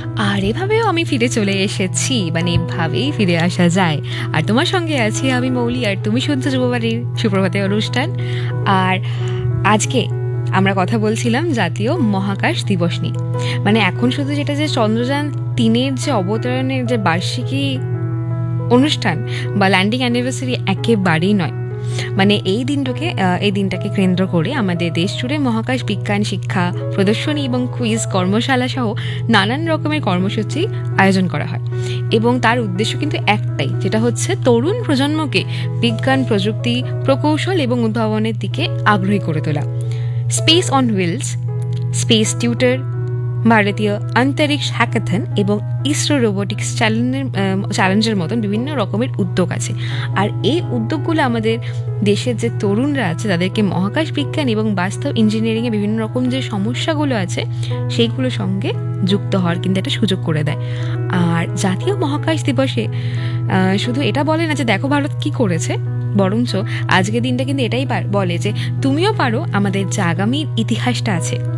আর এভাবেও আমি ফিরে চলে এসেছি, মানে এভাবেই ফিরে আসা যায়। আর তোমার সঙ্গে আছি আমি মৌলি, আর তুমি শুনছো যুববাড়ির সুপ্রভাতে অনুষ্ঠান। আর আজকে আমরা কথা বলছিলাম জাতীয় মহাকাশ দিবস নিয়ে। মানে এখন শুধু যেটা যে চন্দ্রযান 3 যে অবতরণের যে বার্ষিকী অনুষ্ঠান বা ল্যান্ডিং অ্যানিভার্সারি একেবারেই নয়। মানে এই দিনটাকে কেন্দ্র করে আমাদের দেশ জুড়ে মহাকাশ বিজ্ঞান শিক্ষা, প্রদর্শনী এবং কুইজ কর্মশালা সহ নানান রকমের কর্মসূচি আয়োজন করা হয়। এবং তার উদ্দেশ্য কিন্তু একটাই, যেটা হচ্ছে তরুণ প্রজন্মকে বিজ্ঞান, প্রযুক্তি, প্রকৌশল এবং উদ্ভাবনের দিকে আগ্রহী করে তোলা। Space on wheels, space tutor, ভারতীয় অন্তরিক্ষ হ্যাকাথন এবং ইসরো রোবোটিক্স চ্যালেঞ্জের মতন বিভিন্ন রকমের উদ্যোগ আছে। আর এই উদ্যোগগুলো আমাদের দেশের যে তরুণরা আছে তাদেরকে মহাকাশ বিজ্ঞান এবং বাস্তব ইঞ্জিনিয়ারিংয়ে বিভিন্ন রকম যে সমস্যাগুলো আছে সেইগুলোর সঙ্গে যুক্ত হওয়ার কিন্তু একটা সুযোগ করে দেয়। আর জাতীয় মহাকাশ দিবসে শুধু এটা বলে না যে দেখো ভারত কি করেছে, বরঞ্চ আজকের দিনটা কিন্তু এটাই বলে যে তুমিও পারো, আমাদের যে আগামীর ইতিহাসটা আছে